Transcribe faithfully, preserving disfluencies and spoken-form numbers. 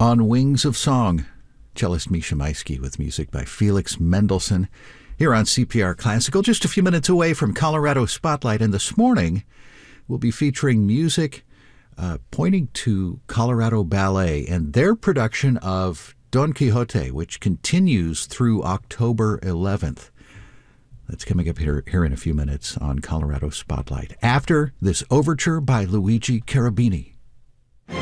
On Wings of Song, cellist Misha Maisky with music by Felix Mendelssohn here on C P R Classical, just a few minutes away from Colorado Spotlight. And this morning, we'll be featuring music uh, pointing to Colorado Ballet and their production of Don Quixote, which continues through October eleventh. That's coming up here, here in a few minutes on Colorado Spotlight, after this overture by Luigi Cherubini.